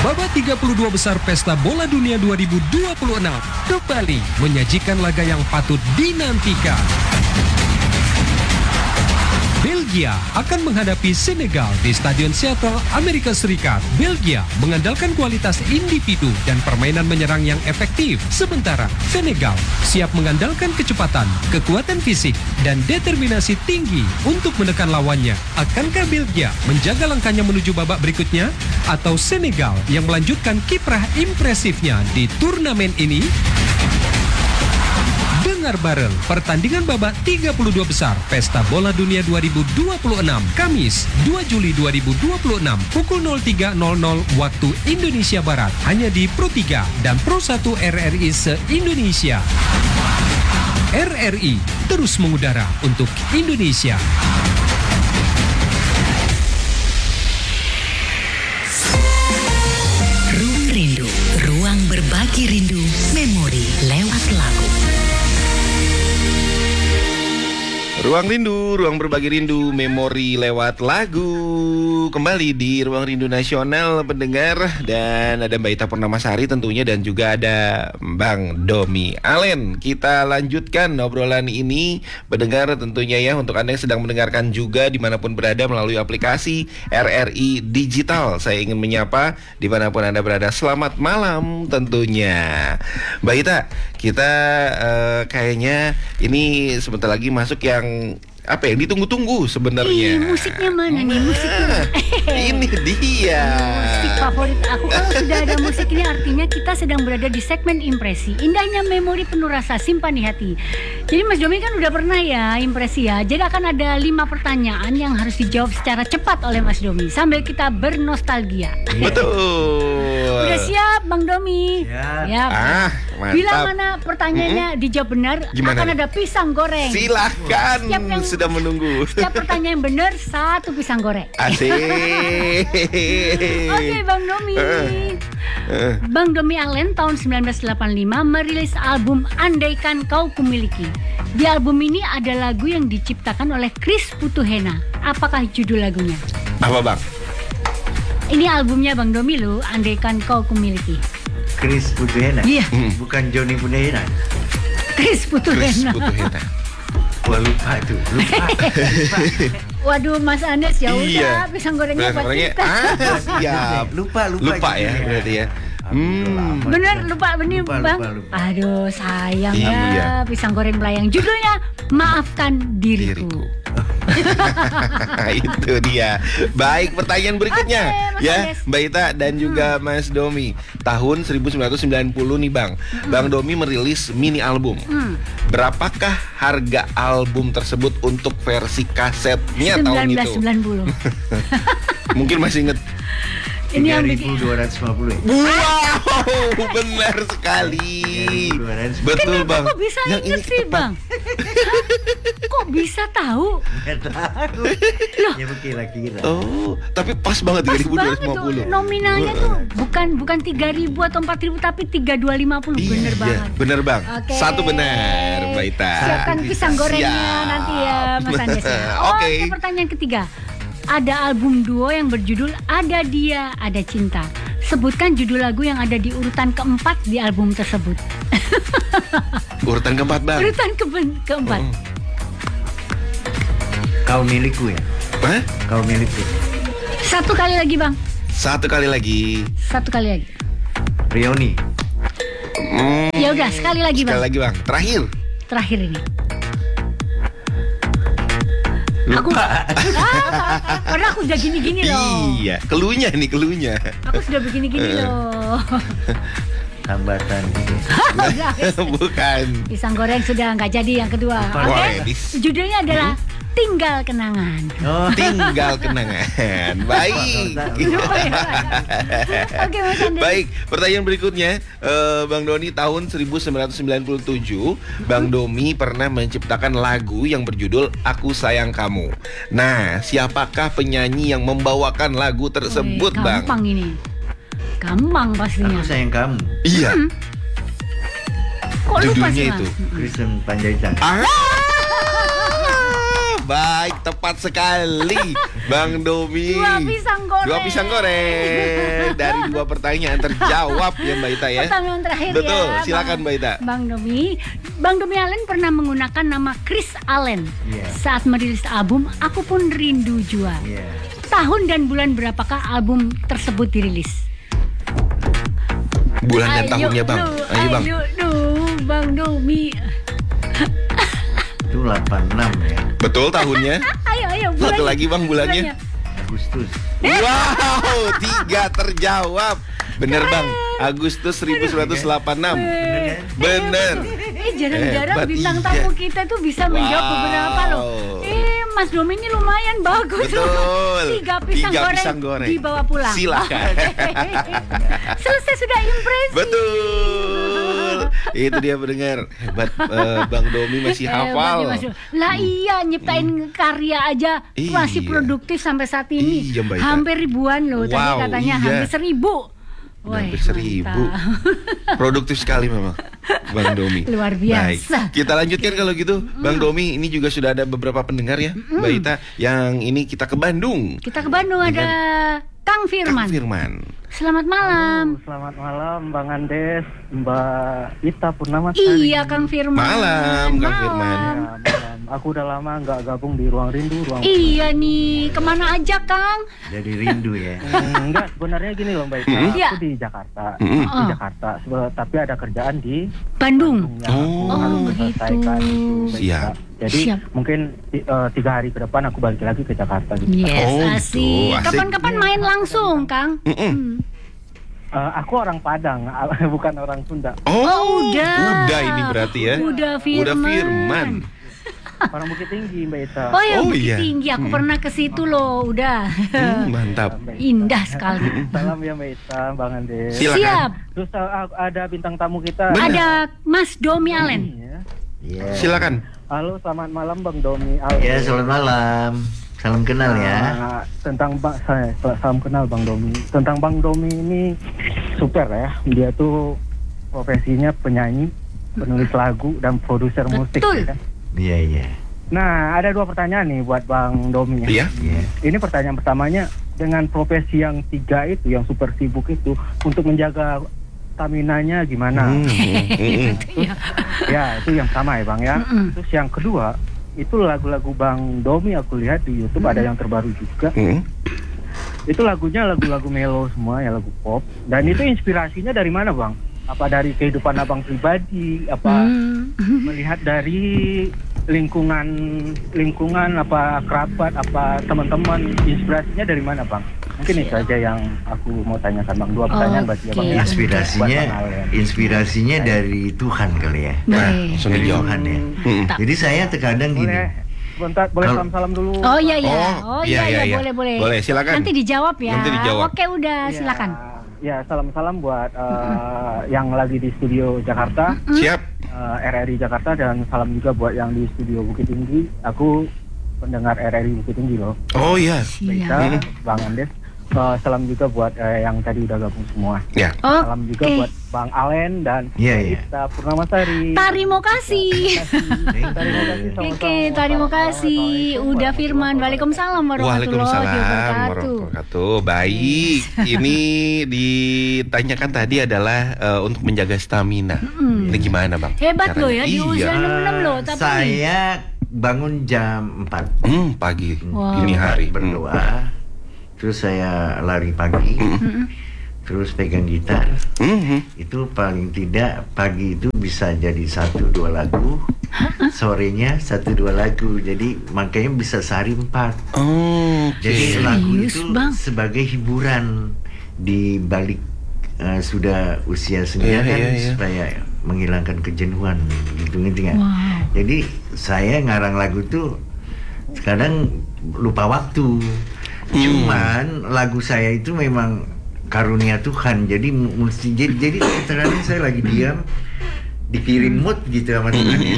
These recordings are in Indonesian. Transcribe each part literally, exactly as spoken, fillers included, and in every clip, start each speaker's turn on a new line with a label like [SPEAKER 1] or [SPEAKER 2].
[SPEAKER 1] Babak tiga puluh dua besar Pesta Bola Dunia dua ribu dua puluh enam kembali menyajikan laga yang patut dinantikan. Belgia akan menghadapi Senegal di Stadion Seattle, Amerika Serikat. Belgia mengandalkan kualitas individu dan permainan menyerang yang efektif. Sementara Senegal siap mengandalkan kecepatan, kekuatan fisik, dan determinasi tinggi untuk menekan lawannya. Akankah Belgia menjaga langkahnya menuju babak berikutnya? Atau Senegal yang melanjutkan kiprah impresifnya di turnamen ini? Dengar bareng pertandingan babak tiga puluh dua besar Pesta Bola Dunia dua ribu dua puluh enam Kamis dua Juli dua ribu dua puluh enam pukul nol tiga nol nol waktu Indonesia Barat hanya di Pro tiga dan Pro satu R R I se-Indonesia. R R I terus mengudara untuk Indonesia.
[SPEAKER 2] Ruang Rindu, ruang berbagi rindu, memori lewat lagu.
[SPEAKER 3] Ruang Rindu, ruang berbagi rindu, memori lewat lagu. Kembali di Ruang Rindu Nasional pendengar. Dan ada Mbak Ita Purnamasari tentunya, dan juga ada Bang Domi Alen. Kita lanjutkan obrolan ini pendengar tentunya ya, untuk Anda yang sedang mendengarkan juga dimanapun berada melalui aplikasi R R I Digital. Saya ingin menyapa dimanapun Anda berada, selamat malam tentunya. Mbak Ita, kita uh, kayaknya ini sebentar lagi masuk yang apa yang ditunggu-tunggu sebenarnya.
[SPEAKER 4] Ih, musiknya mana nih? Musiknya
[SPEAKER 3] ini dia
[SPEAKER 4] musik favorit aku. Kalau sudah ada musik ini artinya kita sedang berada di segmen impresi. Indahnya memori penuh rasa simpan di hati. Jadi Mas Domi kan udah pernah ya impresi ya. Jadi akan ada lima pertanyaan yang harus dijawab secara cepat oleh Mas Domi sambil kita bernostalgia.
[SPEAKER 3] Betul.
[SPEAKER 4] Udah siap Bang Domi?
[SPEAKER 5] Siap.
[SPEAKER 4] Ya.
[SPEAKER 3] Ah, mantap.
[SPEAKER 4] Bila mana pertanyaannya mm-hmm. dijawab benar,
[SPEAKER 3] gimana
[SPEAKER 4] akan
[SPEAKER 3] nih?
[SPEAKER 4] Ada pisang goreng.
[SPEAKER 3] Silahkan,
[SPEAKER 4] yang
[SPEAKER 3] sudah menunggu.
[SPEAKER 4] Setiap pertanyaan yang benar, satu pisang goreng.
[SPEAKER 3] Asik.
[SPEAKER 4] Oke Bang Domi.
[SPEAKER 3] uh, uh.
[SPEAKER 4] Bang Domi Alen tahun sembilan belas delapan puluh lima merilis album Andaikan Kau Kumiliki. Di album ini ada lagu yang diciptakan oleh Chris Putuhena. Apakah judul lagunya?
[SPEAKER 3] Apa Bang?
[SPEAKER 4] Ini albumnya Bang Domi loh, Andaikan Kau Kumiliki.
[SPEAKER 5] Chris Putuhena?
[SPEAKER 4] Iya.
[SPEAKER 3] Hmm.
[SPEAKER 5] Bukan Johnny Putuhena.
[SPEAKER 4] Chris Putuhena.
[SPEAKER 3] Chris Putuhena.
[SPEAKER 5] Wah lupa tuh, lupa. lupa.
[SPEAKER 4] Waduh Mas Anes ya udah
[SPEAKER 3] Iya.
[SPEAKER 4] pisang gorengnya
[SPEAKER 3] Pisang
[SPEAKER 4] buat
[SPEAKER 3] gorengnya,
[SPEAKER 4] kita.
[SPEAKER 3] ah, siap.
[SPEAKER 5] Lupa, lupa.
[SPEAKER 3] Lupa ya
[SPEAKER 5] judulnya.
[SPEAKER 3] berarti ya. Hmm.
[SPEAKER 4] Bener lupa bener
[SPEAKER 5] Lupa,
[SPEAKER 4] Bang.
[SPEAKER 5] lupa, lupa.
[SPEAKER 4] Aduh sayang
[SPEAKER 3] Iya.
[SPEAKER 4] ya pisang goreng belayang. Judulnya Maafkan Diriku.
[SPEAKER 3] Diriku. Itu dia. Baik, pertanyaan berikutnya.
[SPEAKER 4] Oke, Mas
[SPEAKER 3] ya,
[SPEAKER 4] Andes.
[SPEAKER 3] Mbak Ita dan juga
[SPEAKER 4] Hmm.
[SPEAKER 3] Mas Domi. Tahun seribu sembilan ratus sembilan puluh nih Bang.
[SPEAKER 4] Hmm.
[SPEAKER 3] Bang Domi merilis mini album.
[SPEAKER 4] Hmm.
[SPEAKER 3] Berapakah harga album tersebut untuk versi kasetnya tahun itu?
[SPEAKER 4] sembilan belas sembilan puluh.
[SPEAKER 3] Mungkin masih inget.
[SPEAKER 4] Ini
[SPEAKER 5] tiga
[SPEAKER 4] yang
[SPEAKER 5] ribu
[SPEAKER 4] bikin
[SPEAKER 5] dua ratus lima puluh ya?
[SPEAKER 3] Wow, benar sekali.
[SPEAKER 5] tiga ribu dua ratus
[SPEAKER 3] Betul
[SPEAKER 4] Kenapa
[SPEAKER 3] Bang.
[SPEAKER 4] kok bisa
[SPEAKER 3] Yang
[SPEAKER 4] inget
[SPEAKER 3] ini
[SPEAKER 4] sih
[SPEAKER 3] tepat.
[SPEAKER 4] Bang? Hah? Kok bisa tahu?
[SPEAKER 5] Nggak tahu.
[SPEAKER 4] Loh.
[SPEAKER 5] Ya kira-kira.
[SPEAKER 3] Oh, tapi pas banget
[SPEAKER 4] Pas
[SPEAKER 3] tiga ribu dua ratus
[SPEAKER 4] banget
[SPEAKER 3] lima
[SPEAKER 4] tuh
[SPEAKER 3] puluh.
[SPEAKER 4] nominalnya tuh bukan bukan tiga ribu atau empat ribu tapi tiga ribu dua ratus lima puluh. Bener
[SPEAKER 3] Iya,
[SPEAKER 4] banget.
[SPEAKER 3] bener Bang.
[SPEAKER 4] Oke.
[SPEAKER 3] Satu benar, Mbak Ita.
[SPEAKER 4] Siapkan pisang gorengnya
[SPEAKER 3] Siap.
[SPEAKER 4] nanti ya Mas Andes ya.
[SPEAKER 3] Oke.
[SPEAKER 4] Oke, pertanyaan ketiga. Ada album duo yang berjudul Ada Dia, Ada Cinta. Sebutkan judul lagu yang ada di urutan keempat di album tersebut.
[SPEAKER 3] Urutan keempat Bang.
[SPEAKER 4] Urutan ke- keempat.
[SPEAKER 3] Oh.
[SPEAKER 5] Kau milikku ya?
[SPEAKER 3] Hah?
[SPEAKER 5] Kau milikku.
[SPEAKER 4] Satu kali lagi Bang.
[SPEAKER 3] Satu kali lagi.
[SPEAKER 4] Satu kali lagi.
[SPEAKER 5] Rioni.
[SPEAKER 3] Hmm,
[SPEAKER 4] Ya udah, sekali lagi
[SPEAKER 3] Sekali
[SPEAKER 4] Bang.
[SPEAKER 3] lagi Bang. Terakhir.
[SPEAKER 4] Terakhir ini.
[SPEAKER 5] Lupa.
[SPEAKER 4] Aku ah, padahal aku udah gini-gini loh.
[SPEAKER 3] Iya, keluhnya nih keluhnya.
[SPEAKER 4] Aku sudah begini-gini loh.
[SPEAKER 5] Hambatan gitu.
[SPEAKER 4] Udah, wes.
[SPEAKER 3] Bukan.
[SPEAKER 4] Pisang goreng sudah nggak jadi yang kedua.
[SPEAKER 5] Lupa.
[SPEAKER 4] Oke.
[SPEAKER 3] Wah, dis-
[SPEAKER 4] Judulnya adalah Tinggal Kenangan.
[SPEAKER 5] Oh.
[SPEAKER 3] Tinggal kenangan. Baik.
[SPEAKER 4] Lupa ya. Oke Mas Andes.
[SPEAKER 3] Baik, pertanyaan berikutnya, eh, Bang Doni tahun seribu sembilan ratus sembilan puluh tujuh, Bang Domi pernah menciptakan lagu yang berjudul Aku Sayang Kamu. Nah, siapakah penyanyi yang membawakan lagu tersebut,
[SPEAKER 4] Wih,
[SPEAKER 3] Bang?
[SPEAKER 4] gampang ini. Gampang pastinya.
[SPEAKER 5] Aku sayang kamu.
[SPEAKER 3] Iya,
[SPEAKER 4] Kok lupa
[SPEAKER 3] judulnya
[SPEAKER 4] sih
[SPEAKER 3] itu.
[SPEAKER 4] Mas?
[SPEAKER 5] Kristen Panjaitan.
[SPEAKER 3] Ah, baik, tepat sekali, Bang Domi.
[SPEAKER 4] Dua pisang goreng.
[SPEAKER 3] Dua pisang goreng dari dua pertanyaan terjawab ya Mbak Ita ya.
[SPEAKER 4] Pertanyaan terakhir
[SPEAKER 3] Betul,
[SPEAKER 4] ya.
[SPEAKER 3] silakan Mbak Ita.
[SPEAKER 4] Bang Domi, Bang Domi Allen pernah menggunakan nama Chris Allen
[SPEAKER 5] Iya.
[SPEAKER 4] saat merilis album Aku Pun Rindu Jua.
[SPEAKER 5] Iya.
[SPEAKER 4] Tahun dan bulan berapakah album tersebut dirilis?
[SPEAKER 3] Bulan dan tahunnya Bang.
[SPEAKER 4] Lu,
[SPEAKER 3] Ayo Bang.
[SPEAKER 4] Ayo lu, Bang Domi.
[SPEAKER 5] Itu delapan puluh enam ya.
[SPEAKER 3] Betul tahunnya.
[SPEAKER 4] Ayo, ayo.
[SPEAKER 3] Satu lagi Bang bulannya.
[SPEAKER 5] Agustus.
[SPEAKER 3] Wow, tiga terjawab. Bener Bang, Agustus seribu sembilan ratus delapan puluh enam. Bener.
[SPEAKER 4] Eh, jarang-jarang
[SPEAKER 3] Hebat,
[SPEAKER 4] bintang
[SPEAKER 3] iya.
[SPEAKER 4] tamu kita tuh bisa menjawab
[SPEAKER 3] Wow.
[SPEAKER 4] beberapa loh. Eh, Mas Domi ini lumayan bagus.
[SPEAKER 3] Betul.
[SPEAKER 4] Tiga pisang,
[SPEAKER 3] Tiga
[SPEAKER 4] goreng,
[SPEAKER 3] pisang goreng.
[SPEAKER 4] dibawa pulang.
[SPEAKER 3] Silakan.
[SPEAKER 4] Selesai sudah impresi.
[SPEAKER 3] Betul. Itu dia pendengar. Hebat eh, Bang Domi masih
[SPEAKER 4] Hebat
[SPEAKER 3] hafal.
[SPEAKER 4] nih, Mas Domi. Lah iya, nyiptain karya aja
[SPEAKER 3] Iya.
[SPEAKER 4] masih produktif sampai saat ini.
[SPEAKER 3] Iya, Mbak Ita.
[SPEAKER 4] Hampir ribuan loh. Tadi
[SPEAKER 3] Wow,
[SPEAKER 4] katanya
[SPEAKER 3] iya.
[SPEAKER 4] hampir seribu.
[SPEAKER 3] Hampir
[SPEAKER 4] Wih,
[SPEAKER 3] seribu.
[SPEAKER 4] mantap.
[SPEAKER 3] Produktif sekali memang Bang Domi.
[SPEAKER 4] Luar biasa.
[SPEAKER 3] Baik, kita lanjutkan kalau gitu Bang Domi. Ini juga sudah ada beberapa pendengar ya Mbak Ita. Yang ini kita ke Bandung.
[SPEAKER 4] Kita ke Bandung ada Kang Firman.
[SPEAKER 3] Kang Firman.
[SPEAKER 4] Selamat malam.
[SPEAKER 6] Halo, selamat malam Bang Andes, Mbak Ita Purnamasari.
[SPEAKER 4] Iya Kang Firman.
[SPEAKER 3] Malam, Kang
[SPEAKER 4] Malam.
[SPEAKER 3] Firman.
[SPEAKER 6] Ya, malam. Aku udah lama nggak gabung di Ruang Rindu, Ruang
[SPEAKER 4] Iya nih, kemana aja Kang?
[SPEAKER 5] Jadi rindu ya.
[SPEAKER 6] Hmm, enggak, sebenarnya gini loh Mbak Ita,
[SPEAKER 3] Hmm?
[SPEAKER 4] Iya.
[SPEAKER 6] aku di Jakarta,
[SPEAKER 3] Hmm.
[SPEAKER 6] di Jakarta, sebe- tapi ada kerjaan di
[SPEAKER 4] Bandung.
[SPEAKER 6] yang aku
[SPEAKER 3] Oh.
[SPEAKER 6] harus
[SPEAKER 4] Oh,
[SPEAKER 6] selesaikan
[SPEAKER 4] gitu.
[SPEAKER 6] gitu, Mbak Ita.
[SPEAKER 3] Siap.
[SPEAKER 6] Jadi
[SPEAKER 4] Siap.
[SPEAKER 6] mungkin ti- eh, tiga hari ke depan aku balik lagi ke Jakarta gitu.
[SPEAKER 4] Yes,
[SPEAKER 3] Oh, gitu.
[SPEAKER 4] asik.
[SPEAKER 3] Asik.
[SPEAKER 4] Kapan-kapan main langsung Kang?
[SPEAKER 3] Mm-mm.
[SPEAKER 4] Hmm.
[SPEAKER 6] Eh, aku orang Padang, bukan orang Sunda.
[SPEAKER 3] Oh,
[SPEAKER 4] Oh, udah.
[SPEAKER 3] udah ini berarti ya.
[SPEAKER 4] Udah Firman.
[SPEAKER 3] Udah Firman.
[SPEAKER 6] Orang Bukit Tinggi Mbak Ita.
[SPEAKER 4] Oh ya,
[SPEAKER 3] Oh,
[SPEAKER 4] Bukit
[SPEAKER 3] iya.
[SPEAKER 4] Tinggi. Aku
[SPEAKER 3] Hmm.
[SPEAKER 4] pernah ke situ loh. Udah.
[SPEAKER 3] Hmm, mantap.
[SPEAKER 6] Mbak Ita.
[SPEAKER 4] Indah sekali.
[SPEAKER 6] Salam ya Mbak Ita, Bang Andes.
[SPEAKER 3] Silakan.
[SPEAKER 4] Siap.
[SPEAKER 6] Terus uh, ada bintang tamu kita.
[SPEAKER 3] Benar.
[SPEAKER 4] Ada Mas Domi Allen.
[SPEAKER 6] Iya.
[SPEAKER 5] Iya.
[SPEAKER 3] Silakan.
[SPEAKER 6] Halo, selamat malam Bang Domi Allen.
[SPEAKER 5] Ya, selamat malam. Salam kenal ya.
[SPEAKER 6] Nah, tentang Bang saya salam kenal Bang Domi. Tentang Bang Domi ini super ya. Dia tuh profesinya penyanyi, penulis lagu dan produser musik.
[SPEAKER 4] Betul.
[SPEAKER 6] Ya.
[SPEAKER 5] Iya, iya.
[SPEAKER 6] Nah, ada dua pertanyaan nih buat Bang Domi. Ya.
[SPEAKER 3] Iya.
[SPEAKER 5] Iya.
[SPEAKER 6] Ini pertanyaan pertamanya, dengan profesi yang tiga itu, yang super sibuk itu, untuk menjaga staminanya gimana?
[SPEAKER 3] Hmm, hmm, hmm.
[SPEAKER 4] Iya.
[SPEAKER 6] Ya, itu yang pertama ya Bang ya.
[SPEAKER 4] Mm-mm.
[SPEAKER 6] Terus yang kedua, itu lagu-lagu Bang Domi aku lihat di YouTube ada yang terbaru juga.
[SPEAKER 3] Hmm.
[SPEAKER 6] Itu lagunya lagu-lagu melo semua ya, lagu pop. Dan itu inspirasinya dari mana Bang? Apa dari kehidupan Abang pribadi? Apa
[SPEAKER 4] Hmm.
[SPEAKER 6] melihat dari lingkungan lingkungan apa kerabat apa teman-teman, inspirasinya dari mana Bang? Mungkin itu aja yang aku mau tanyakan Bang. Dua pertanyaan buat dia Bang.
[SPEAKER 4] Oke.
[SPEAKER 6] ya.
[SPEAKER 5] Inspirasinya
[SPEAKER 6] Buat Bang Allen.
[SPEAKER 5] inspirasinya dari Tuhan kali ya.
[SPEAKER 3] Nah,
[SPEAKER 4] Baik.
[SPEAKER 3] langsung
[SPEAKER 5] Dari
[SPEAKER 3] dijawab.
[SPEAKER 5] Tuhan ya.
[SPEAKER 3] Hmm.
[SPEAKER 4] Tak.
[SPEAKER 5] Jadi saya terkadang gini.
[SPEAKER 6] Boleh bentar, boleh
[SPEAKER 5] Kalau-
[SPEAKER 6] salam-salam dulu.
[SPEAKER 4] Oh iya iya.
[SPEAKER 3] Oh,
[SPEAKER 4] Oh
[SPEAKER 3] iya,
[SPEAKER 4] iya
[SPEAKER 3] iya,
[SPEAKER 4] iya,
[SPEAKER 3] iya.
[SPEAKER 4] boleh boleh.
[SPEAKER 3] Boleh, silakan.
[SPEAKER 4] Nanti dijawab ya.
[SPEAKER 3] Nanti dijawab.
[SPEAKER 4] Oke, udah,
[SPEAKER 6] Iya.
[SPEAKER 4] silakan.
[SPEAKER 6] Ya, salam-salam buat uh, yang lagi di studio Jakarta,
[SPEAKER 3] Siap.
[SPEAKER 6] uh, R R I Jakarta, dan salam juga buat yang di studio Bukit Tinggi. Aku pendengar R R I Bukit Tinggi loh.
[SPEAKER 3] Oh iya.
[SPEAKER 6] Kita,
[SPEAKER 4] Siap.
[SPEAKER 6] Bang Andes. Uh, salam juga buat uh, yang tadi udah gabung semua.
[SPEAKER 3] Ya.
[SPEAKER 4] Oh,
[SPEAKER 6] Salam juga
[SPEAKER 4] oke.
[SPEAKER 6] buat Bang Allen dan
[SPEAKER 5] Iya, iya.
[SPEAKER 6] kita Purnamasari.
[SPEAKER 4] Terima kasih.
[SPEAKER 6] Terima kasih sama-sama.
[SPEAKER 4] Oke, terima kasih. Udah Firman. Waalaikumsalam warahmatullahi
[SPEAKER 3] Waalaikumsalam
[SPEAKER 4] wabarakatuh.
[SPEAKER 3] warahmatullahi wabarakatuh. Baik, ini ditanyakan tadi adalah eh, untuk menjaga stamina. Ini gimana Bang?
[SPEAKER 4] Hebat loh ya, di
[SPEAKER 3] Caranya?
[SPEAKER 4] usia
[SPEAKER 3] Iya.
[SPEAKER 4] enam puluh enam loh, tapi
[SPEAKER 5] Saya bangun jam empat.
[SPEAKER 3] Hmm, pagi,
[SPEAKER 4] Wow.
[SPEAKER 3] dini hari.
[SPEAKER 5] Berdoa. Terus saya lari pagi. Terus pegang gitar.
[SPEAKER 3] Hmm.
[SPEAKER 5] Itu paling tidak pagi itu bisa jadi satu dua lagu, sorenya satu dua lagu, jadi makanya bisa sehari empat.
[SPEAKER 3] Oh, oke.
[SPEAKER 5] Jadi lagu
[SPEAKER 4] Serius,
[SPEAKER 5] itu
[SPEAKER 4] Bang?
[SPEAKER 5] sebagai hiburan di balik eh, sudah usia senja
[SPEAKER 3] Iya,
[SPEAKER 5] kan,
[SPEAKER 3] iya, iya.
[SPEAKER 5] supaya menghilangkan kejenuhan gitu gitu nggak?
[SPEAKER 4] Wow.
[SPEAKER 5] Jadi saya ngarang lagu tuh kadang lupa waktu.
[SPEAKER 3] Hmm.
[SPEAKER 5] Cuman lagu saya itu memang karunia Tuhan. Jadi mu- mesti jadi, jadi terkadang saya lagi diam dikirim mood gitu sama Tuhan ya.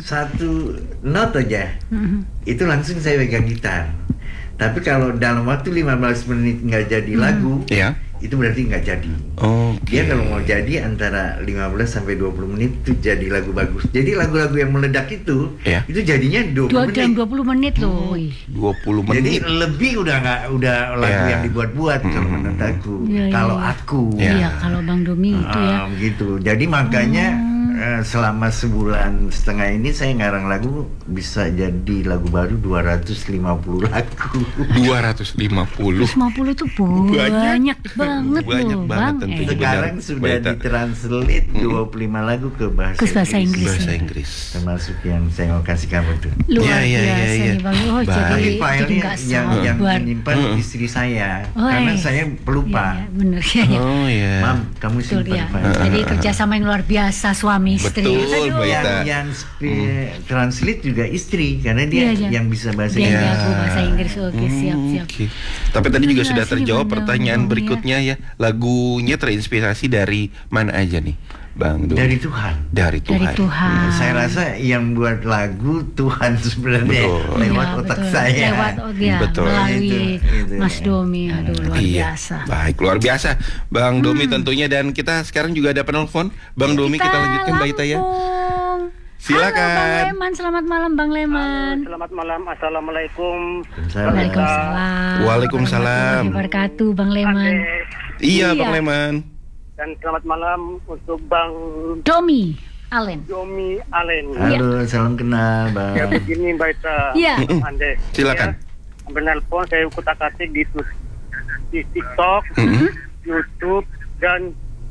[SPEAKER 5] Satu not aja. Itu langsung saya pegang gitar. Tapi kalau dalam waktu lima belas menit nggak jadi lagu,
[SPEAKER 3] Ya.
[SPEAKER 5] itu berarti nggak jadi.
[SPEAKER 3] Oke.
[SPEAKER 5] Dia kalau mau jadi antara lima belas sampai dua puluh menit itu jadi lagu bagus. Jadi lagu-lagu yang meledak itu,
[SPEAKER 3] Ya.
[SPEAKER 5] itu jadinya dua
[SPEAKER 4] Dua
[SPEAKER 5] puluh
[SPEAKER 4] jam
[SPEAKER 5] menit.
[SPEAKER 4] dua puluh menit loh. Wih.
[SPEAKER 3] dua puluh
[SPEAKER 5] Jadi
[SPEAKER 3] menit.
[SPEAKER 5] lebih udah nggak udah lagu
[SPEAKER 3] Ya.
[SPEAKER 5] yang dibuat-buat kalau
[SPEAKER 3] Mm.
[SPEAKER 5] menurut aku.
[SPEAKER 4] Iya, iya,
[SPEAKER 5] Kalau
[SPEAKER 4] iya.
[SPEAKER 5] aku.
[SPEAKER 3] Ya.
[SPEAKER 4] Iya, kalau Bang Domi itu ya.
[SPEAKER 5] Ah, gitu. Jadi makanya eh, selama sebulan setengah ini saya ngarang lagu bisa jadi lagu baru dua ratus lima puluh lagu.
[SPEAKER 3] dua ratus lima puluh.
[SPEAKER 4] lima puluh tuh banyak banget
[SPEAKER 3] Banyak
[SPEAKER 4] loh,
[SPEAKER 3] banget
[SPEAKER 4] Bang.
[SPEAKER 3] tentunya.
[SPEAKER 4] Eh,
[SPEAKER 5] Sekarang
[SPEAKER 3] Benar,
[SPEAKER 5] sudah
[SPEAKER 3] Baita.
[SPEAKER 5] ditranslate dua puluh lima lagu ke bahasa,
[SPEAKER 4] Ke bahasa Inggris.
[SPEAKER 3] Bahasa
[SPEAKER 4] ya.
[SPEAKER 3] Inggris.
[SPEAKER 5] Termasuk yang saya mau kasih kamu tuh.
[SPEAKER 4] Luar
[SPEAKER 3] Iya, iya,
[SPEAKER 4] biasa
[SPEAKER 3] iya, iya.
[SPEAKER 4] nih Bang. Oh,
[SPEAKER 3] Baik.
[SPEAKER 4] jadi
[SPEAKER 5] Tapi
[SPEAKER 4] jadi
[SPEAKER 5] filenya
[SPEAKER 4] nggak
[SPEAKER 5] yang yang
[SPEAKER 4] sabar.
[SPEAKER 5] menyimpan
[SPEAKER 3] Mm.
[SPEAKER 5] istri saya
[SPEAKER 4] Oh,
[SPEAKER 5] karena
[SPEAKER 4] eh.
[SPEAKER 5] saya pelupa.
[SPEAKER 4] Iya, iya, bener ya, ya.
[SPEAKER 3] Oh ya.
[SPEAKER 5] Mam, kamu
[SPEAKER 4] Betul
[SPEAKER 5] simpan
[SPEAKER 4] ya.
[SPEAKER 5] file.
[SPEAKER 4] Jadi kerjasama yang luar biasa suami istri.
[SPEAKER 3] Betul,
[SPEAKER 4] Aduh.
[SPEAKER 3] Baita.
[SPEAKER 5] yang yang spe- translate juga istri karena dia
[SPEAKER 4] Iya, iya.
[SPEAKER 5] yang bisa bahasa
[SPEAKER 4] Dia yang
[SPEAKER 5] Inggris.
[SPEAKER 4] jago bahasa Inggris. Oke, siap, siap.
[SPEAKER 3] Oke. Tapi tadi juga
[SPEAKER 4] Iya
[SPEAKER 3] sudah
[SPEAKER 4] sih,
[SPEAKER 3] terjawab
[SPEAKER 4] Bang
[SPEAKER 3] pertanyaan
[SPEAKER 4] Dom,
[SPEAKER 3] berikutnya ya. Lagunya terinspirasi dari mana aja nih, Bang Dom?
[SPEAKER 5] Dari Tuhan.
[SPEAKER 3] Dari Tuhan.
[SPEAKER 4] Dari Tuhan.
[SPEAKER 5] Saya rasa yang buat lagu Tuhan sebenarnya
[SPEAKER 3] Betul.
[SPEAKER 5] lewat
[SPEAKER 4] Iya,
[SPEAKER 5] otak
[SPEAKER 4] betul.
[SPEAKER 5] saya.
[SPEAKER 4] Lewat oh, ya,
[SPEAKER 3] Betul.
[SPEAKER 4] melalui
[SPEAKER 5] Itu, itu,
[SPEAKER 4] Mas
[SPEAKER 5] ya.
[SPEAKER 4] Domi. Aduh, luar
[SPEAKER 3] Iya,
[SPEAKER 4] biasa.
[SPEAKER 3] baik luar biasa, Bang Domi tentunya, dan kita sekarang juga ada penelpon, Bang Domi, kita lanjutkan Baita ya.
[SPEAKER 4] Lampung.
[SPEAKER 3] Silakan.
[SPEAKER 4] Halo Bang Leman, selamat malam Bang Leman.
[SPEAKER 6] Selamat malam, assalamualaikum.
[SPEAKER 4] Waalaikumsalam.
[SPEAKER 3] Waalaikumsalam.
[SPEAKER 4] Warahmatullahi wabarakatuh Bang Leman.
[SPEAKER 6] Ade.
[SPEAKER 3] Iya,
[SPEAKER 4] Iya.
[SPEAKER 3] Bang Leman.
[SPEAKER 6] Dan selamat malam untuk Bang
[SPEAKER 4] Domi Allen.
[SPEAKER 6] Domi Allen.
[SPEAKER 5] Halo, salam kenal, Bang.
[SPEAKER 6] Ya begini Baita.
[SPEAKER 4] Iya.
[SPEAKER 6] Ande.
[SPEAKER 3] Silakan.
[SPEAKER 6] Ya, menelpon saya kutak-atik di, tu- di TikTok,
[SPEAKER 3] Mhm.
[SPEAKER 6] YouTube dan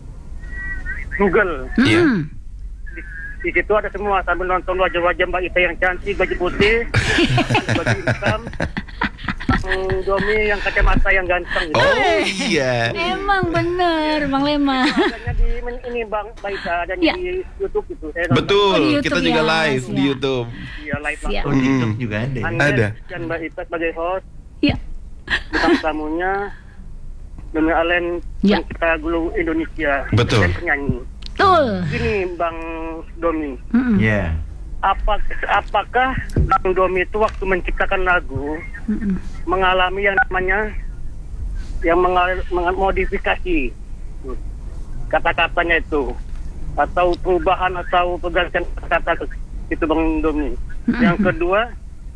[SPEAKER 6] Google.
[SPEAKER 3] Iya.
[SPEAKER 4] Mm-mm.
[SPEAKER 6] Di situ ada semua sambil nonton wajah-wajah Mbak Ita yang cantik, baju putih, baju hitam, Bang Domi yang kacamata yang ganteng. Gitu.
[SPEAKER 3] Oh iya.
[SPEAKER 4] Emang bener Bang Leman.
[SPEAKER 6] Adanya di men- ini Bang Baita dan
[SPEAKER 4] Ya.
[SPEAKER 6] di YouTube itu. Saya nonton.
[SPEAKER 3] Betul,
[SPEAKER 4] Oh, di YouTube
[SPEAKER 3] kita juga
[SPEAKER 4] ya,
[SPEAKER 3] live di
[SPEAKER 4] siap.
[SPEAKER 3] YouTube.
[SPEAKER 6] Iya, live
[SPEAKER 4] Siap.
[SPEAKER 6] langsung.
[SPEAKER 5] Oh, TikTok juga ada. ya?
[SPEAKER 6] Anda
[SPEAKER 3] Ada.
[SPEAKER 6] dan Mbak Ita sebagai host,
[SPEAKER 4] Iya.
[SPEAKER 6] bintang tamunya Domi Allen,
[SPEAKER 4] Ya.
[SPEAKER 6] pencipta gulu Indonesia.
[SPEAKER 3] Betul.
[SPEAKER 6] Dan penyanyi.
[SPEAKER 4] Betul.
[SPEAKER 6] Gini Bang Domi,
[SPEAKER 4] Mm-mm.
[SPEAKER 5] Ya.
[SPEAKER 6] apa apakah Bang Domi itu waktu menciptakan lagu
[SPEAKER 4] Mm-mm.
[SPEAKER 6] mengalami yang namanya yang mengal- mengmodifikasi kata-katanya itu atau perubahan atau pergantian kata itu Bang Domi. Yang kedua,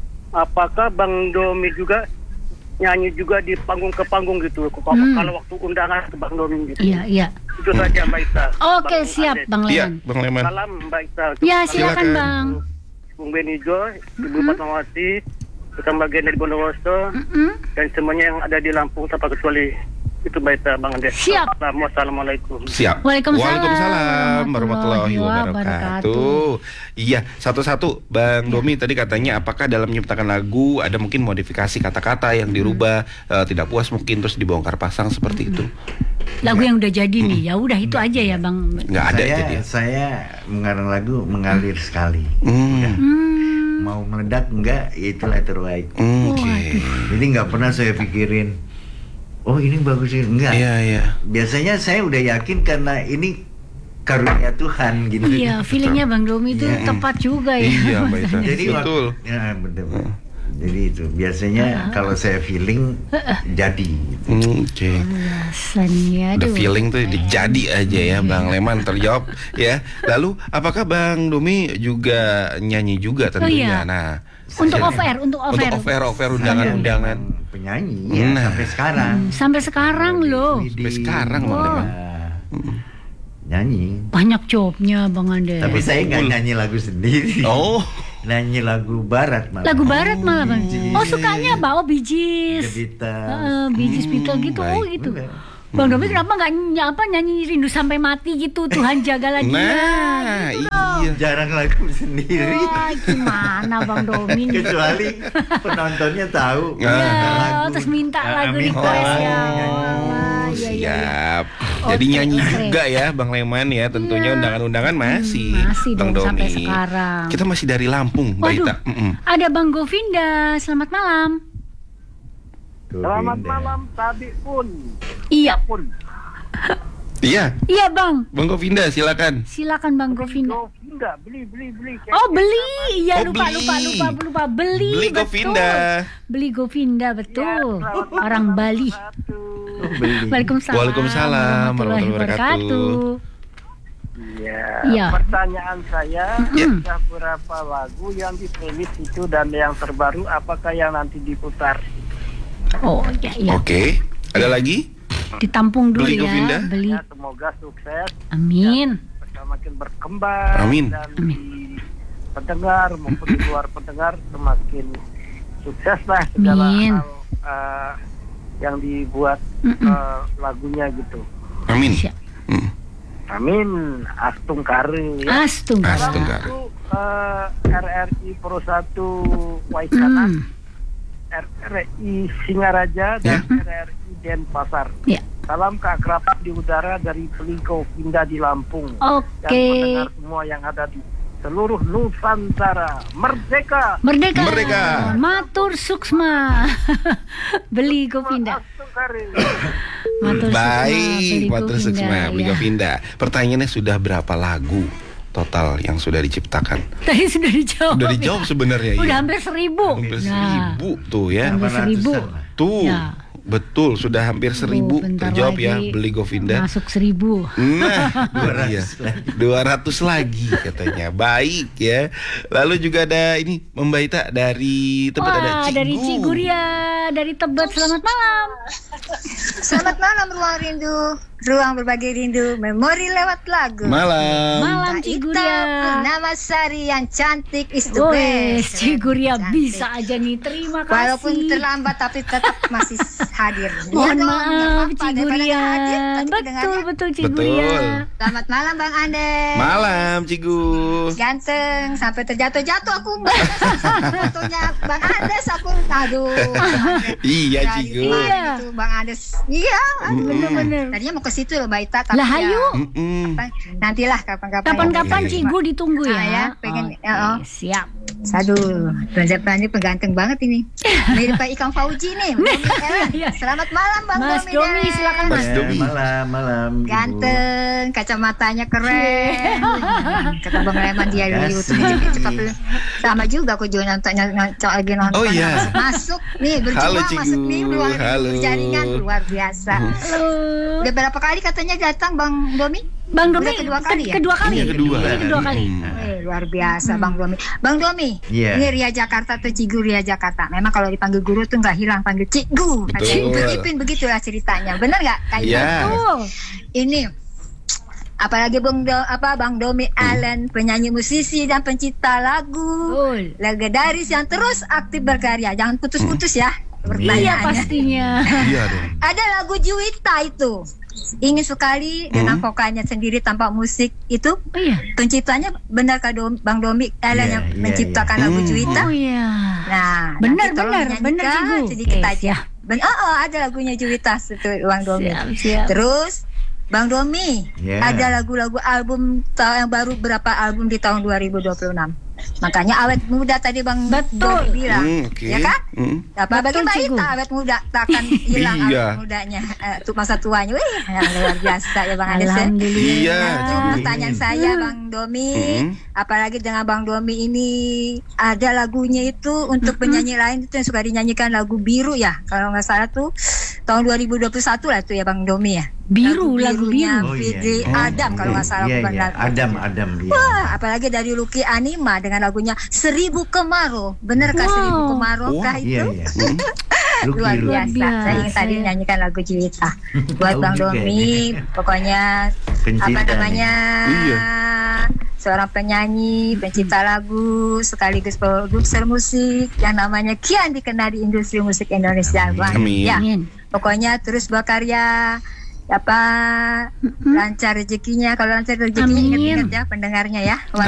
[SPEAKER 6] apakah Bang Domi juga nyanyi juga di panggung ke panggung gitu kalau,
[SPEAKER 4] Hmm.
[SPEAKER 6] kalau waktu undangan ke Bang Domi gitu.
[SPEAKER 4] Iya, iya.
[SPEAKER 6] Itu saja Mbak Ita.
[SPEAKER 4] Oke,
[SPEAKER 6] Bang
[SPEAKER 4] siap
[SPEAKER 6] Ade.
[SPEAKER 4] Bang
[SPEAKER 3] Iya,
[SPEAKER 4] Leman.
[SPEAKER 3] Bang Leman.
[SPEAKER 6] Salam Mbak Ita.
[SPEAKER 4] Ya,
[SPEAKER 3] Silakan.
[SPEAKER 4] silakan Bang.
[SPEAKER 6] Bung Benijo, Ibu Fatmawati, bersama bagian dari Bondowoso,
[SPEAKER 4] Mm-mm.
[SPEAKER 6] dan semuanya yang ada di Lampung tanpa kecuali itu Baita Bang Ade.
[SPEAKER 4] Siap.
[SPEAKER 6] Wassalamualaikum.
[SPEAKER 3] Siap.
[SPEAKER 4] Waalaikumsalam
[SPEAKER 3] warahmatullahi
[SPEAKER 4] warahmatullahi
[SPEAKER 3] wabarakatuh.
[SPEAKER 4] wabarakatuh.
[SPEAKER 3] Iya, satu-satu Bang Domi tadi katanya apakah dalam menciptakan lagu ada mungkin modifikasi kata-kata yang dirubah, eh, tidak puas mungkin terus dibongkar pasang seperti itu.
[SPEAKER 4] Lagu yang udah jadi nih, ya udah itu aja ya Bang.
[SPEAKER 3] Nggak ada
[SPEAKER 5] saya,
[SPEAKER 3] jadi.
[SPEAKER 5] saya mengarang lagu mengalir sekali.
[SPEAKER 3] Hmm.
[SPEAKER 4] Hmm.
[SPEAKER 5] Mau meledak enggak, ya itulah terbaik.
[SPEAKER 3] Hmm, Oke.
[SPEAKER 5] Jadi nggak pernah saya pikirin, oh ini bagus ini enggak.
[SPEAKER 3] Iya, iya.
[SPEAKER 5] Biasanya saya udah yakin karena ini karunia Tuhan gitu.
[SPEAKER 4] Iya, feelingnya Bang Domi itu
[SPEAKER 5] Iya.
[SPEAKER 4] tepat juga ya.
[SPEAKER 3] Iya, Mbak Ita.
[SPEAKER 5] Jadi
[SPEAKER 3] Betul.
[SPEAKER 5] wak- ya betul. Jadi itu biasanya kalau saya feeling jadi. Gitu.
[SPEAKER 3] Hmm, Oke.
[SPEAKER 4] Biasa nih,
[SPEAKER 3] The
[SPEAKER 4] aduh.
[SPEAKER 3] feeling tuh jadi aja ya Bang Leman, terjawab ya. Lalu apakah Bang Domi juga nyanyi juga tentunya?
[SPEAKER 4] iya.
[SPEAKER 3] Nah,
[SPEAKER 4] Untuk
[SPEAKER 3] saya-
[SPEAKER 4] off air, untuk off
[SPEAKER 3] Untuk
[SPEAKER 4] air.
[SPEAKER 3] off air, off air
[SPEAKER 5] Saya
[SPEAKER 3] undangan-undangan.
[SPEAKER 5] memang penyanyi ya
[SPEAKER 3] Nah.
[SPEAKER 5] sampai sekarang.
[SPEAKER 4] Sampai sekarang loh.
[SPEAKER 5] Di-
[SPEAKER 3] Sampai sekarang Bang
[SPEAKER 4] Oh.
[SPEAKER 3] Leman.
[SPEAKER 5] Nah, nyanyi.
[SPEAKER 4] Banyak jobnya Bang Ade.
[SPEAKER 5] Tapi saya nggak
[SPEAKER 3] Betul.
[SPEAKER 5] nyanyi lagu sendiri.
[SPEAKER 3] Oh,
[SPEAKER 5] Nyanyi lagu barat malah.
[SPEAKER 4] Lagu barat malah Bang.
[SPEAKER 5] Bee
[SPEAKER 4] Oh,
[SPEAKER 5] Gees.
[SPEAKER 4] sukanya bawa Bee Gees.
[SPEAKER 5] The Beatles.
[SPEAKER 4] Heeh, Bee Gees, Beatles gitu. Oh,
[SPEAKER 3] baik.
[SPEAKER 4] gitu.
[SPEAKER 5] Udah.
[SPEAKER 4] Bang Domi kenapa nggak ny- apa nyanyi rindu sampai mati gitu? Tuhan jagalah dia.
[SPEAKER 3] nah
[SPEAKER 4] gitu
[SPEAKER 3] iya.
[SPEAKER 5] Jarang lagu sendiri.
[SPEAKER 4] Wah, gimana Bang Domi nih?
[SPEAKER 5] Kecuali penontonnya tahu.
[SPEAKER 3] Ya,
[SPEAKER 5] ada lagu.
[SPEAKER 4] terus minta
[SPEAKER 5] Ah,
[SPEAKER 4] lagu
[SPEAKER 5] minta
[SPEAKER 4] request
[SPEAKER 5] lagu,
[SPEAKER 4] ya.
[SPEAKER 5] nyanyi.
[SPEAKER 4] Wah, iya, iya, iya.
[SPEAKER 3] Siap.
[SPEAKER 4] Oke,
[SPEAKER 3] Jadi nyanyi
[SPEAKER 4] keren.
[SPEAKER 3] juga ya Bang Leman ya. Tentunya
[SPEAKER 4] Iya.
[SPEAKER 3] undangan-undangan masih.
[SPEAKER 4] Hmm, masih
[SPEAKER 3] Bang
[SPEAKER 4] dong, sampai
[SPEAKER 3] Domi.
[SPEAKER 4] sekarang.
[SPEAKER 3] Kita masih dari Lampung, Mbak
[SPEAKER 4] Waduh,
[SPEAKER 3] Ita. Mm-mm.
[SPEAKER 4] ada Bang Govinda. Selamat malam.
[SPEAKER 6] Selamat
[SPEAKER 5] Govinda.
[SPEAKER 6] malam Tabi pun.
[SPEAKER 4] Iya,
[SPEAKER 6] Pun.
[SPEAKER 3] Iya,
[SPEAKER 4] iya Bang.
[SPEAKER 3] Bang Govinda silakan.
[SPEAKER 4] Silakan Bang Govinda.
[SPEAKER 6] Govinda, beli beli beli.
[SPEAKER 4] Oh beli, iya
[SPEAKER 3] Oh,
[SPEAKER 4] lupa
[SPEAKER 3] beli.
[SPEAKER 4] lupa lupa lupa beli.
[SPEAKER 3] Beli
[SPEAKER 4] betul.
[SPEAKER 3] Govinda.
[SPEAKER 4] Beli Govinda betul.
[SPEAKER 6] Ya, selamat
[SPEAKER 4] Orang
[SPEAKER 6] malam,
[SPEAKER 4] Bali.
[SPEAKER 6] satu.
[SPEAKER 5] Beli.
[SPEAKER 4] Waalaikumsalam.
[SPEAKER 3] Waalaikumsalam
[SPEAKER 4] warahmatullahi wabarakatuh.
[SPEAKER 6] Iya.
[SPEAKER 4] Iya.
[SPEAKER 6] Pertanyaan saya,
[SPEAKER 4] Mm-mm.
[SPEAKER 6] sudah berapa lagu yang di playlist itu dan yang terbaru apakah yang nanti diputar?
[SPEAKER 4] Oh ya ya.
[SPEAKER 3] Oke. Ada lagi?
[SPEAKER 4] Ditampung dulu
[SPEAKER 3] Beli
[SPEAKER 4] ya.
[SPEAKER 3] Govinda?
[SPEAKER 4] Beli.
[SPEAKER 6] Ya, semoga sukses,
[SPEAKER 4] Amin.
[SPEAKER 6] semakin berkembang
[SPEAKER 3] Amin.
[SPEAKER 6] dan di pendengar maupun di luar pendengar semakin sukses lah segala
[SPEAKER 4] Amin.
[SPEAKER 6] hal uh, yang dibuat
[SPEAKER 4] Mm-mm.
[SPEAKER 6] uh, lagunya gitu.
[SPEAKER 3] Amin.
[SPEAKER 4] Siap.
[SPEAKER 3] Hmm.
[SPEAKER 6] Amin. Astung kare ya.
[SPEAKER 4] Astung.
[SPEAKER 3] Astung.
[SPEAKER 6] Salam
[SPEAKER 3] Kare.
[SPEAKER 6] untuk uh, R R I Pro satu Waikanan,
[SPEAKER 4] Hmm.
[SPEAKER 6] R R I Singaraja dan
[SPEAKER 3] Ya.
[SPEAKER 6] R R I Denpasar.
[SPEAKER 4] Ya.
[SPEAKER 6] Salam keakraban di udara dari Pelingko Pindah di Lampung.
[SPEAKER 4] Oke.
[SPEAKER 6] Dan pendengar semua yang ada di seluruh Nusantara. Merdeka.
[SPEAKER 4] Merdeka.
[SPEAKER 3] Merdeka.
[SPEAKER 4] Matur suksma. Beli Govinda.
[SPEAKER 6] Astung kare.
[SPEAKER 4] Matur
[SPEAKER 3] Baik,
[SPEAKER 4] Beli
[SPEAKER 3] Matur
[SPEAKER 4] Govinda,
[SPEAKER 3] Suksma, Beli
[SPEAKER 4] ya.
[SPEAKER 3] Govinda. Pertanyaannya sudah berapa lagu total yang sudah diciptakan?
[SPEAKER 4] Tadi sudah dijawab.
[SPEAKER 3] Sudah dijawab sebenarnya.
[SPEAKER 4] Udah
[SPEAKER 3] iya.
[SPEAKER 4] hampir seribu.
[SPEAKER 3] Hampir
[SPEAKER 4] Nah,
[SPEAKER 3] seribu tuh ya.
[SPEAKER 4] hampir seribu.
[SPEAKER 5] delapan ratusan lah.
[SPEAKER 3] Tuh,
[SPEAKER 4] Ya.
[SPEAKER 3] betul sudah hampir seribu
[SPEAKER 4] bentar
[SPEAKER 3] terjawab ya
[SPEAKER 4] lagi
[SPEAKER 3] Beli Govinda.
[SPEAKER 4] Masuk seribu.
[SPEAKER 3] Nah,
[SPEAKER 5] dua ratus
[SPEAKER 3] iya.
[SPEAKER 5] lagi.
[SPEAKER 3] dua ratus lagi katanya. Baik ya. Lalu juga ada ini Membaita dari tempat ada
[SPEAKER 4] Wah,
[SPEAKER 3] Cigu.
[SPEAKER 4] dari Ciguria, dari Tebet. Selamat malam.
[SPEAKER 7] Selamat malam Ruang Rindu, Ruang Berbagi Rindu, Memori lewat lagu.
[SPEAKER 3] Malam.
[SPEAKER 4] Malam
[SPEAKER 7] Mbak Ita
[SPEAKER 4] Ciguria.
[SPEAKER 7] Purnama Sari yang cantik is the
[SPEAKER 4] Woi,
[SPEAKER 7] best.
[SPEAKER 4] Ciguria
[SPEAKER 7] Cantik.
[SPEAKER 4] bisa aja nih. Terima kasih.
[SPEAKER 7] Walaupun terlambat tapi tetap masih hadir.
[SPEAKER 4] Mohon
[SPEAKER 7] Iya dong, nggak
[SPEAKER 4] maaf
[SPEAKER 7] apa-apa, daripada
[SPEAKER 4] Ciguria.
[SPEAKER 7] nggak hadir, tadi
[SPEAKER 4] Betul
[SPEAKER 7] pendengarnya.
[SPEAKER 4] betul Ciguria.
[SPEAKER 3] Betul.
[SPEAKER 7] Selamat malam Bang Andes.
[SPEAKER 3] Malam Cigu.
[SPEAKER 7] Ganteng sampai terjatuh-jatuh aku. Fotonya Bang Andes aku. Aduh.
[SPEAKER 3] Iya
[SPEAKER 7] Dari
[SPEAKER 3] Cigu.
[SPEAKER 7] kemarin
[SPEAKER 4] Iya.
[SPEAKER 7] itu Bang Andes. Iya.
[SPEAKER 4] Bener-bener.
[SPEAKER 7] Tadinya mau ke situ loh Mbak Ita, tapi
[SPEAKER 4] Lah
[SPEAKER 7] ya,
[SPEAKER 4] hayu.
[SPEAKER 3] Mm-mm.
[SPEAKER 7] nantilah kapan-kapan.
[SPEAKER 4] Kapan-kapan
[SPEAKER 3] Oke.
[SPEAKER 4] Cigu ditunggu ya.
[SPEAKER 7] Ah, ya, pengen-
[SPEAKER 4] Oke,
[SPEAKER 7] ya, oh.
[SPEAKER 4] siap.
[SPEAKER 7] Aduh, Belanja ini pengganteng banget ini. Mirip kayak Ikang Fauji nih. Domi Ellen.
[SPEAKER 4] Iya.
[SPEAKER 7] Selamat malam Bang
[SPEAKER 4] Mas
[SPEAKER 7] Domi.
[SPEAKER 4] Domi,
[SPEAKER 7] Ellen.
[SPEAKER 4] silakan,
[SPEAKER 3] Mas
[SPEAKER 5] Ya,
[SPEAKER 3] Domi.
[SPEAKER 5] malam, malam. Ibu.
[SPEAKER 7] Ganteng, kacamatanya keren. Kata Bang Leman dia di YouTube
[SPEAKER 5] Kasih.
[SPEAKER 7] cakep lu. Sama juga aku juga nonton nonton lagi nonton.
[SPEAKER 3] Oh, iya.
[SPEAKER 7] Masuk nih berjuang
[SPEAKER 3] Halo, Cigu.
[SPEAKER 7] masuk nih luar
[SPEAKER 3] Halo.
[SPEAKER 7] jaringan luar biasa.
[SPEAKER 4] Halo.
[SPEAKER 7] Udah berapa kali katanya datang Bang Domi?
[SPEAKER 4] Bang Domi,
[SPEAKER 7] Udah kedua kali ya?
[SPEAKER 4] kedua kali.
[SPEAKER 3] Iya, kedua.
[SPEAKER 4] Ini kedua kali.
[SPEAKER 3] Mm.
[SPEAKER 7] Eh, luar biasa Bang Domi. Bang Domi,
[SPEAKER 5] Iya.
[SPEAKER 7] ini Ria Jakarta atau Cigu Ria Jakarta. Memang kalau dipanggil guru tuh nggak hilang, panggil Cigu.
[SPEAKER 3] Betul.
[SPEAKER 7] Kayak Ibu Ipin begitulah ceritanya. Bener nggak? Kayak
[SPEAKER 3] Iya.
[SPEAKER 7] gitu.
[SPEAKER 4] Betul.
[SPEAKER 7] Ini apalagi Bang Do, apa Bang Domi Allen, penyanyi musisi dan pencipta lagu.
[SPEAKER 4] Betul.
[SPEAKER 7] Legendaris yang terus aktif berkarya. Jangan putus-putus ya.
[SPEAKER 4] Iya
[SPEAKER 7] Pertanyaannya.
[SPEAKER 4] pastinya.
[SPEAKER 3] Iya dong.
[SPEAKER 7] Ada lagu Juwita itu. Ingin sekali dengan vokalnya sendiri tanpa musik itu.
[SPEAKER 4] Oh iya.
[SPEAKER 7] Penciptanya benar Kak Dom- Bang Domi Ellen
[SPEAKER 5] Iya,
[SPEAKER 7] yang
[SPEAKER 5] iya,
[SPEAKER 7] menciptakan
[SPEAKER 3] iya.
[SPEAKER 7] lagu
[SPEAKER 3] Hmm.
[SPEAKER 7] Juwita.
[SPEAKER 4] Oh iya.
[SPEAKER 7] Nah,
[SPEAKER 4] Benar,
[SPEAKER 7] nanti tolong
[SPEAKER 4] benar, benar,
[SPEAKER 7] dinyanyikan
[SPEAKER 4] Cigu.
[SPEAKER 7] sedikit
[SPEAKER 4] Oke,
[SPEAKER 7] aja.
[SPEAKER 4] siap.
[SPEAKER 7] Ben oh, oh, ada lagunya Juwita itu Bang Domi.
[SPEAKER 4] Siap, siap.
[SPEAKER 7] Terus Bang Domi,
[SPEAKER 5] Ya.
[SPEAKER 7] ada lagu-lagu album ta- yang baru berapa album di tahun dua ribu dua puluh enam. Makanya awet muda tadi Bang
[SPEAKER 4] Betul.
[SPEAKER 7] Domi bilang.
[SPEAKER 3] Hmm, oke.
[SPEAKER 7] Ya kan?
[SPEAKER 3] Hmm.
[SPEAKER 7] Apa bagi
[SPEAKER 4] Betul,
[SPEAKER 7] Mbak
[SPEAKER 4] Cigu.
[SPEAKER 7] Ita awet muda takkan hilang
[SPEAKER 3] Iya.
[SPEAKER 7] awet mudanya. Eh, untuk masa tuanya. Wih, luar biasa ya Bang Ades. ya.
[SPEAKER 4] Alhamdulillah.
[SPEAKER 3] Iya,
[SPEAKER 7] Itu
[SPEAKER 3] Cigu.
[SPEAKER 7] pertanyaan saya Bang Domi.
[SPEAKER 3] Mm-mm.
[SPEAKER 7] Apalagi dengan Bang Domi ini ada lagunya itu untuk penyanyi lain itu yang suka dinyanyikan lagu Biru ya. Kalau nggak salah tuh tahun dua ribu dua puluh satu lah tuh ya Bang Domi ya.
[SPEAKER 4] Biru, lagu
[SPEAKER 7] Birunya
[SPEAKER 4] Biru.
[SPEAKER 5] Oh, iya,
[SPEAKER 7] Fitri
[SPEAKER 5] iya.
[SPEAKER 7] Adam kalau nggak salah
[SPEAKER 5] Iya,
[SPEAKER 7] bukan
[SPEAKER 5] iya.
[SPEAKER 7] lagu.
[SPEAKER 5] Adam, Adam. Iya.
[SPEAKER 7] Wah, apalagi dari Lucky Anima dengan lagunya Seribu Kemarau. Bener kah
[SPEAKER 4] Wow.
[SPEAKER 7] Seribu Kemarau kah
[SPEAKER 5] Iya,
[SPEAKER 7] itu?
[SPEAKER 5] iya.
[SPEAKER 3] Hmm.
[SPEAKER 5] Luki,
[SPEAKER 7] Luar
[SPEAKER 5] Luki.
[SPEAKER 7] biasa.
[SPEAKER 4] biasa,
[SPEAKER 7] Saya ingin tadi
[SPEAKER 4] ya.
[SPEAKER 7] nyanyikan lagu Juwita buat
[SPEAKER 5] Tahu
[SPEAKER 7] Bang
[SPEAKER 5] juga
[SPEAKER 7] Domi.
[SPEAKER 5] ini.
[SPEAKER 7] Pokoknya
[SPEAKER 5] Pencinta
[SPEAKER 7] apa
[SPEAKER 5] nih.
[SPEAKER 7] namanya?
[SPEAKER 3] Iya.
[SPEAKER 7] Seorang penyanyi, pencipta lagu, sekaligus produser musik yang namanya kian dikenal di industri musik Indonesia.
[SPEAKER 5] Amin.
[SPEAKER 7] Bang.
[SPEAKER 3] Amin.
[SPEAKER 7] Ya,
[SPEAKER 4] Amin.
[SPEAKER 7] pokoknya terus berkarya apa lancar rezekinya. Kalau lancar rezekinya
[SPEAKER 4] Amin.
[SPEAKER 7] ingat-ingat ya pendengarnya ya.